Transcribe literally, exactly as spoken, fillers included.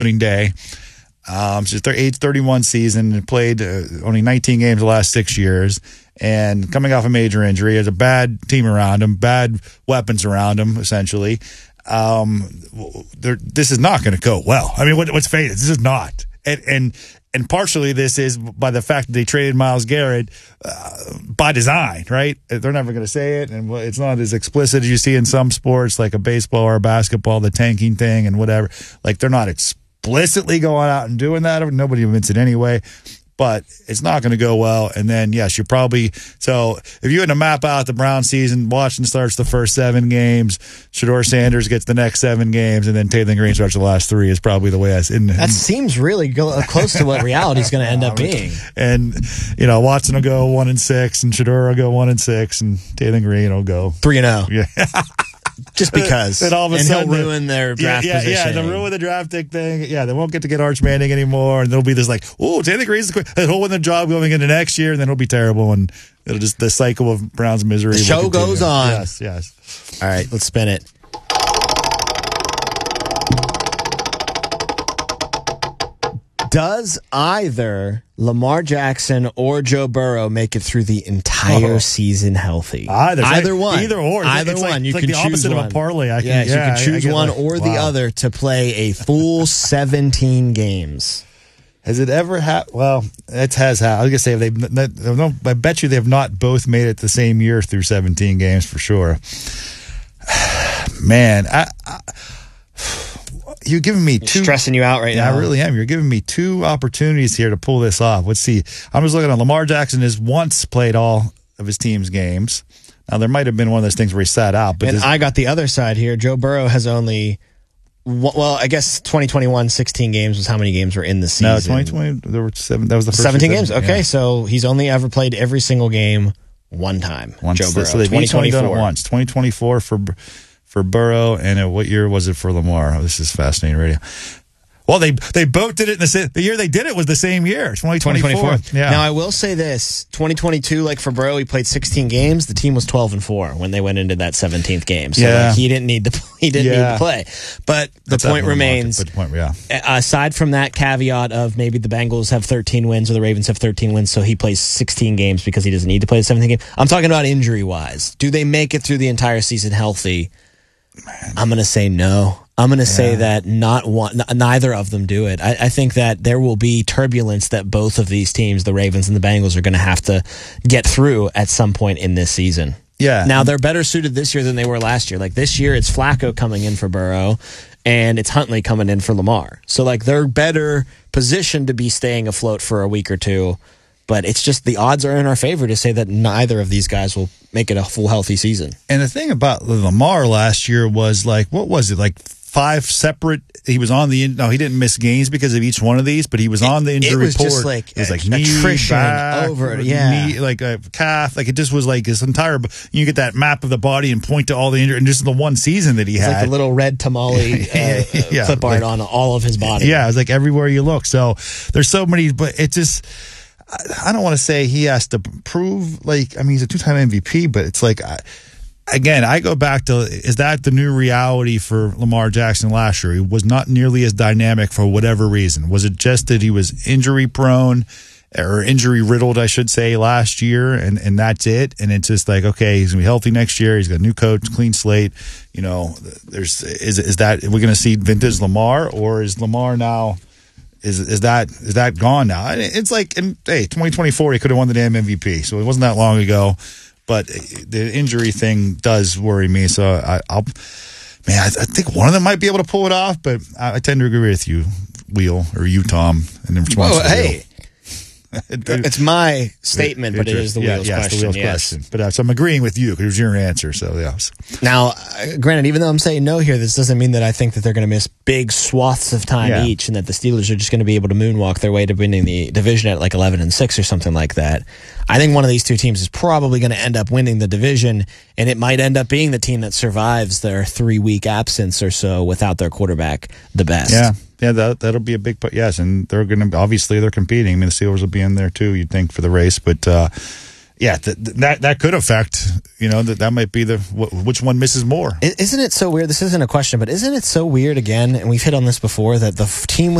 opening day. Um, she's their age thirty-one season and played uh, only nineteen games the last six years. And coming off a major injury, has a bad team around him, bad weapons around him, essentially. Um, this is not going to go well. I mean, what, what's faded? This is not. And, and and partially this is by the fact that they traded Myles Garrett uh, by design, right? They're never going to say it, and it's not as explicit as you see in some sports, like a baseball or a basketball, the tanking thing and whatever. Like, they're not explicitly going out and doing that. Nobody admits it anyway. But it's not going to go well. And then, yes, you're probably – so if you had to map out the Brown season, Washington starts the first seven games, Shedeur Sanders gets the next seven games, and then Taylor Green starts the last three is probably the way I – That seems really go, close to what reality is going to end up being. And, you know, Watson will go one and six, and Shedeur will go one and six, and Taylor Green will go three and oh. Yeah. Just because. And all of a and sudden, he'll ruin their draft yeah, yeah, position. Yeah, they'll ruin the draft pick thing. Yeah, they won't get to get Arch Manning anymore. And there'll be this like, oh, Taylor Green's the quick. And he'll win the job going into next year, and then it'll be terrible. And it'll just, the cycle of Brown's misery. The show goes on. Yes, yes. All right, let's spin it. Does either Lamar Jackson or Joe Burrow make it through the entire oh. season healthy? Either, either one. Either or. Either it's one. Like, you it's can like the choose opposite one. of a parlay. I can, yes, yeah, you can choose one like, or wow. the other to play a full seventeen games. Has it ever happened? Well, it has happened. I was going to say, if they, I bet you they have not both made it the same year through seventeen games for sure. Man, I... I You're giving me two. You're stressing you out right yeah, now. I really am. You're giving me two opportunities here to pull this off. Let's see. I'm just looking at Lamar Jackson has once played all of his team's games. Now, there might have been one of those things where he sat out. But and this, I got the other side here. Joe Burrow has only, well, I guess twenty twenty-one, sixteen games was how many games were in the season? No, twenty twenty, there were seven. That was the first seventeen games. Okay, yeah. So he's only ever played every single game one time. Once, Joe Burrow. So they've each only done it once. twenty twenty-four for. For Burrow, and uh, what year was it for Lamar? Oh, this is fascinating radio. Well, they they both did it in the same, the year they did it was the same year, twenty twenty-four. Yeah. Now, I will say this, twenty twenty-two, like for Burrow, he played sixteen games. The team was twelve and four when they went into that seventeenth game. So yeah. like, he didn't need to he didn't yeah. need to play. But the That's point remains, the point, yeah. aside from that caveat of maybe the Bengals have thirteen wins or the Ravens have thirteen wins, so he plays sixteen games because he doesn't need to play the seventeenth game. I'm talking about injury-wise. Do they make it through the entire season healthy? Man. I'm going to say no. I'm going to yeah. say that not one, n- neither of them do it. I, I think that there will be turbulence that both of these teams, the Ravens and the Bengals, are going to have to get through at some point in this season. Yeah. Now, they're better suited this year than they were last year. Like this year, it's Flacco coming in for Burrow, and it's Huntley coming in for Lamar. So, like, they're better positioned to be staying afloat for a week or two. But it's just the odds are in our favor to say that neither of these guys will make it a full healthy season. And the thing about Lamar last year was like, what was it, like five separate? He was on the no, he didn't miss games because of each one of these, but he was on the injury report. It was report. just like it was like attrition knee, back, over it, yeah, knee, like a calf, like it just was like his entire. You get that map of the body and point to all the injury, and just the one season that he it's had, like the little red tamale uh, yeah, clip art like, on all of his body. Yeah, it was like everywhere you look. So there's so many, but it just. I don't want to say he has to prove, like, I mean, he's a two-time M V P, but it's like, I, again, I go back to, is that the new reality for Lamar Jackson last year? He was not nearly as dynamic for whatever reason. Was it just that he was injury-prone or injury-riddled, I should say, last year, and, and that's it? And it's just like, okay, he's going to be healthy next year. He's got a new coach, clean slate. You know, there's is is that, are we going to see vintage Lamar, or is Lamar now... Is is that is that gone now? It's like, in, hey, twenty twenty-four, he could have won the damn M V P, so it wasn't that long ago. But the injury thing does worry me. So I, I'll, man, I, I think one of them might be able to pull it off, but I, I tend to agree with you, Wheel, or you, Tom, in response Whoa, to hey. Wheel. It's my statement, but it is the yeah, Wheel's yes, question. The Wheel's yes. question. But uh, so I'm agreeing with you because it was your answer. So yes. Now, uh, granted, even though I'm saying no here, this doesn't mean that I think that they're going to miss big swaths of time yeah. each, and that the Steelers are just going to be able to moonwalk their way to winning the division at like eleven and six or something like that. I think one of these two teams is probably going to end up winning the division, and it might end up being the team that survives their three week absence or so without their quarterback the best. Yeah. Yeah, that, that'll be a big part. Yes, and they're going to, obviously, they're competing. I mean, the Steelers will be in there, too, you'd think, for the race. But, uh, yeah, th- th- that that could affect. You know, that that might be the wh- which one misses more. Isn't it so weird? This isn't a question, but isn't it so weird again? And we've hit on this before that the f- team with